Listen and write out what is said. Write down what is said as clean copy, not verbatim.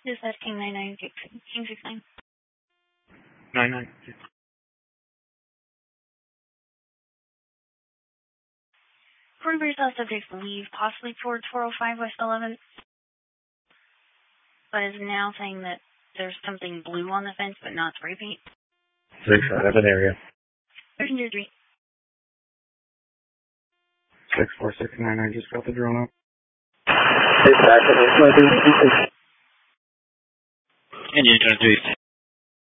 Dispatch King 99, King 69. 99. Cornbury saw subjects leave, possibly towards 405 West 11th, but is now saying that there's something blue on the fence, but not spray paint. 6, I have an area. 303. 64699, just got the drone up. Hey, back in Indian 23.